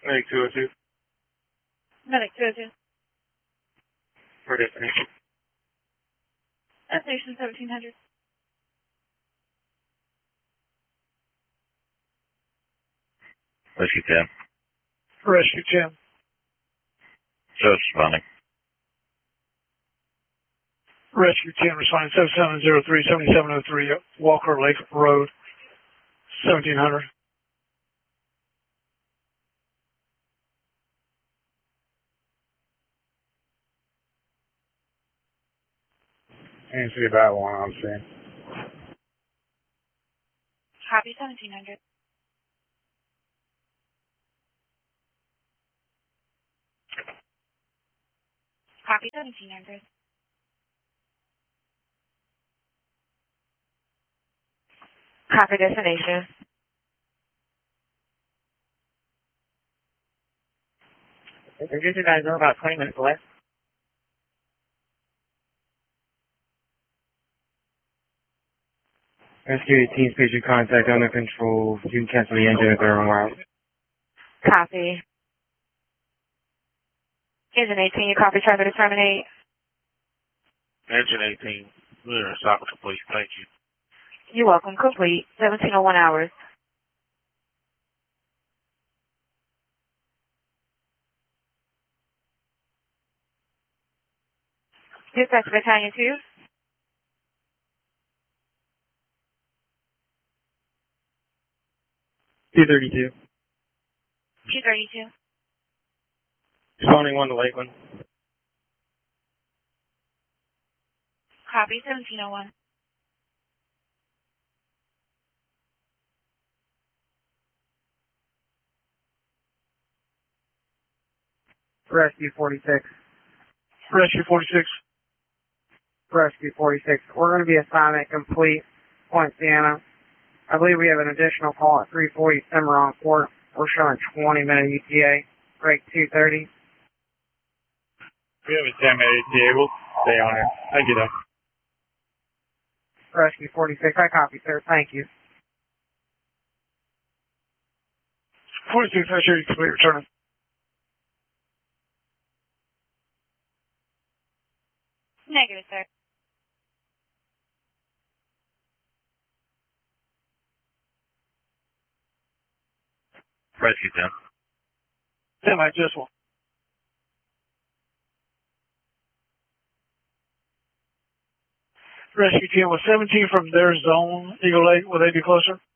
Medic 202. Medic 202. For destination. Destination 1700. Rescue 10. Rescue 10. Just responding. Rescue 10 responding 7703-7703 Walker Lake Road, 1700. Can't see that one, I'm seeing. Copy 1700. Copy 1700. Copy destination. Introduce you guys are about 20 minutes away. Rescue 18 station contact under control. You can cancel the engine if they're on route. Copy. Engine 18, you copy traffic to terminate. Engine 18. We're in stop complete. Thank you. You're welcome. Complete. 1701 hours. Dispatch Battalion 2. $232. 232. Responding 1 to Lakeland. Copy 1701. Rescue 46. Rescue 46. Rescue 46. We're going to be assignment complete. Point Sienna. I believe we have an additional call at 340 Cimarron Court. We're showing 20-minute ETA. Break 230. We have a 10-minute ETA. We'll stay on it. Thank you, though. Rescue 46. I copy, sir. Thank you. 46, I show you complete returning. Negative, sir. Rescue 10. Semi-dismal. Rescue 10 was 17 from their zone, Eagle Lake. Will they be closer?